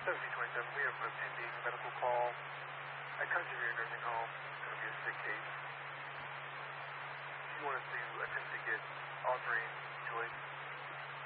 1727, we have a pending medical call at Country View Nursing Home. It's going to be a sick case. Do you want us to attempt to get Audrey Joyce